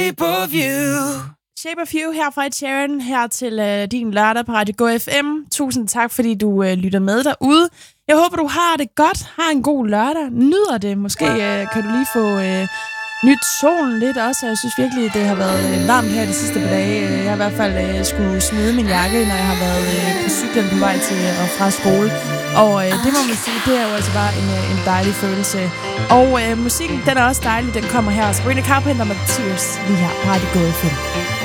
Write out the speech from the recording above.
Shape of You. Shape of You her fra Ed Sheeran, her til din lørdag på Radio Go FM. Tusind tak, fordi du lytter med derude. Jeg håber, du har det godt, har en god lørdag, nyder det. Måske kan du lige få nyt solen lidt også, og jeg synes virkelig, det har været varmt her de sidste par dage. Jeg har i hvert fald skulle smide min jakke, når jeg har været på cyklen på vej til og fra skole. Og det må man sige, det er jo altså bare en dejlig følelse. Og musikken, den er også dejlig, den kommer her. Sabrina Carpenter med Tears lige her på Radio Go FM.